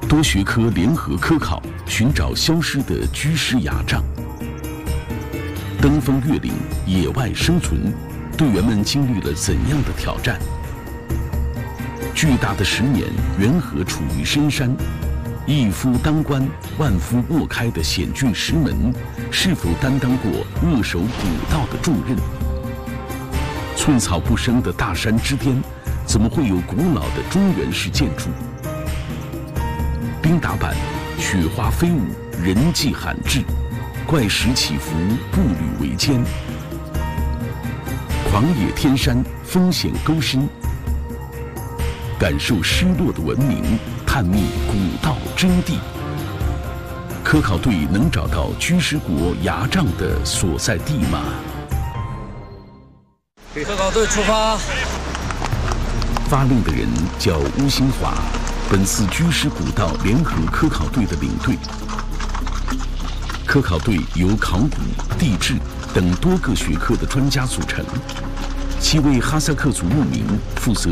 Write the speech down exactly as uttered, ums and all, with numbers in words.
多学科联合科考，寻找消失的居师崖障。登峰越岭，野外生存，队员们经历了怎样的挑战？巨大的石碾缘何处于深山？一夫当关，万夫莫开的险峻石门，是否担当过扼守古道的重任？寸草不生的大山之巅，怎么会有古老的中原式建筑？冰打板，雪花飞舞，人迹罕至，怪石起伏，步履维艰。狂野天山，风险沟深，感受失落的文明，探秘古道真谛。科考队能找到居师国崖障的所在地吗？ 科考队出发。 发令的人叫邬兴华，本次居师古道联合科考队的领队。科考队由考古、地质等多个学科的专家组成，七位哈萨克族牧民负责